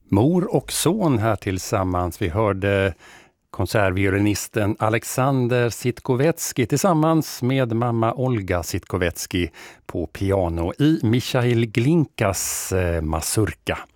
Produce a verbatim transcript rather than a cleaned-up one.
Mor och son här tillsammans. Vi hörde konsertviolinisten Alexander Sitkovetsky tillsammans med mamma Olga Sitkovetsky på piano i Michail Glinkas eh, Mazurka.